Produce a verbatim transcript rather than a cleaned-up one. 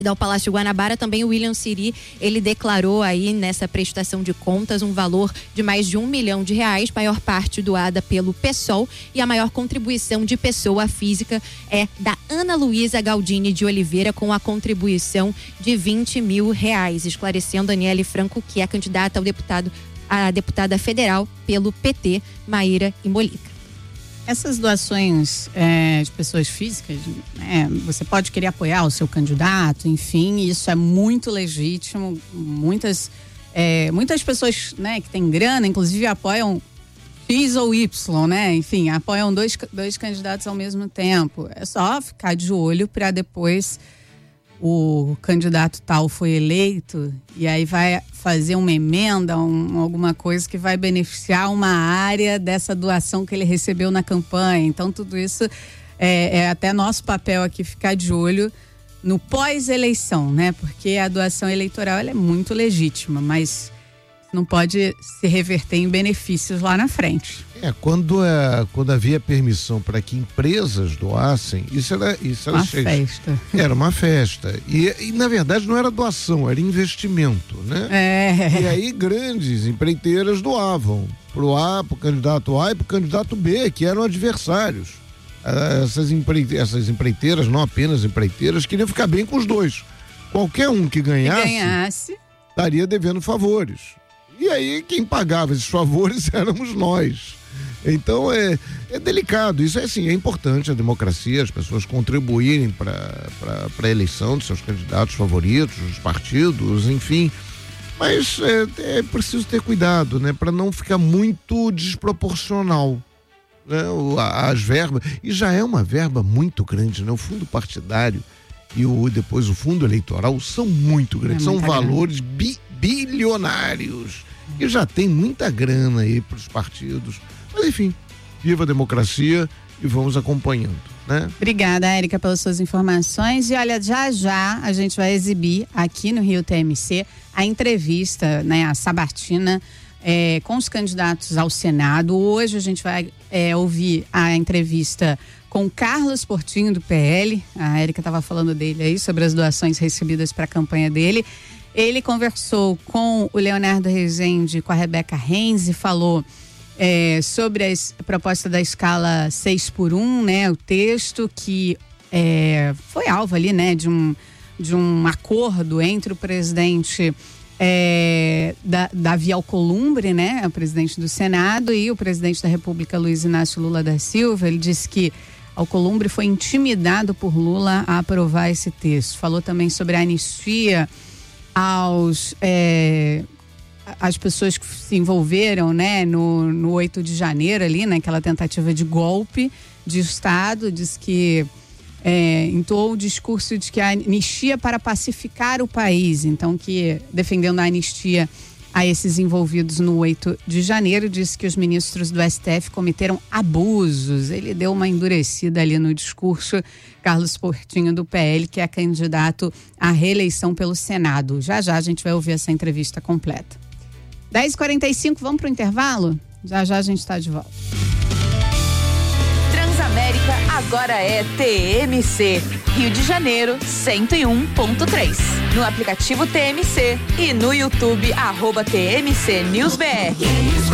ao Palácio Guanabara, também o William Siri, ele declarou aí nessa prestação de contas um valor de mais de um milhão de reais, maior parte doada pelo PSOL, e a maior contribuição de pessoa física é da Ana Luísa Galdini de Oliveira, com a contribuição de vinte mil reais, esclarecendo Aniele Franco, que é candidata ao deputado, a deputada federal pelo P T, Maíra Imolica. Essas doações é, de pessoas físicas, né, você pode querer apoiar o seu candidato, enfim, isso é muito legítimo. Muitas, é, muitas pessoas, né, que têm grana, inclusive apoiam X ou Y, né? Enfim, apoiam dois, dois candidatos ao mesmo tempo. É só ficar de olho para depois o candidato tal foi eleito e aí vai fazer uma emenda, um, alguma coisa que vai beneficiar uma área dessa doação que ele recebeu na campanha. Então, tudo isso é, é até nosso papel aqui ficar de olho no pós-eleição, né? Porque a doação eleitoral ela é muito legítima, mas não pode se reverter em benefícios lá na frente. É, quando, é, quando havia permissão para que empresas doassem, isso era... Isso era uma cheio. festa. Era uma festa. E, e, na verdade, não era doação, era investimento, né? É. E aí, grandes empreiteiras doavam pro A, pro candidato A e pro candidato B, que eram adversários. Essas, empreite, essas empreiteiras, não apenas empreiteiras, queriam ficar bem com os dois. Qualquer um que ganhasse, que ganhasse. estaria devendo favores. E aí, quem pagava esses favores éramos nós. Então, é, é delicado. Isso é assim, é importante a democracia, as pessoas contribuírem para a eleição de seus candidatos favoritos, os partidos, enfim. Mas é, é preciso ter cuidado, né? Para não ficar muito desproporcional, né? As verbas. E já é uma verba muito grande, né? O fundo partidário e o, depois o fundo eleitoral são muito grandes. É são valores bi, bilionários. E já tem muita grana aí para os partidos. Mas enfim, viva a democracia e vamos acompanhando, né? Obrigada, Érica, pelas suas informações. E olha, já já a gente vai exibir aqui no Rio T M C a entrevista, né, a sabatina é, com os candidatos ao Senado. Hoje a gente vai é, ouvir a entrevista com Carlos Portinho do P L. A Érica estava falando dele aí sobre as doações recebidas para a campanha dele. Ele conversou com o Leonardo Rezende, com a Rebeca Renz, e falou é, sobre a proposta da escala seis por um, né? O texto que é, foi alvo ali, né? De um, de um acordo entre o presidente é, da, Davi Alcolumbre, né? O presidente do Senado, e o presidente da República, Luiz Inácio Lula da Silva. Ele disse que Alcolumbre foi intimidado por Lula a aprovar esse texto. Falou também sobre a anistia aos é, as pessoas que se envolveram, né, no, no oito de janeiro ali, naquela tentativa de golpe de Estado. Diz que é, entoou o discurso de que a anistia para pacificar o país, então que defendendo a anistia a esses envolvidos no oito de janeiro, disse que os ministros do S T F cometeram abusos. Ele deu uma endurecida ali no discurso. Carlos Portinho do P L, que é candidato à reeleição pelo Senado. Já já a gente vai ouvir essa entrevista completa. dez e quarenta e cinco, vamos para o intervalo? Já já a gente está de volta. Transamérica agora é T M C, Rio de Janeiro cento e um ponto três. No aplicativo T M C e no YouTube, arroba T M C News B R.